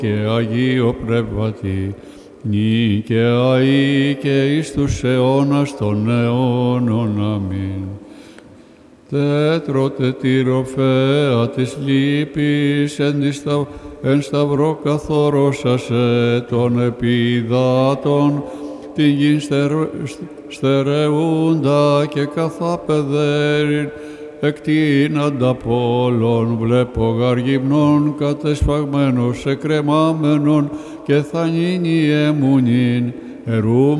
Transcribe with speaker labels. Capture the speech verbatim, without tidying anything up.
Speaker 1: και Αγίο Πνεύματι, νυ και αεί και εις τους αιώνας των αιώνων. Αμήν. Τέτρωτε τη ροφέα της λύπης εν, στα, εν σταυρό καθορώσασε των επιδάτων την γην στερ, στερεούντα και καθάπεδερ εκτείναντα πόλων βλέπω γαργυμνών κατεσφαγμένος εκρεμάμενων και θανίνι εμουνίν ερούμε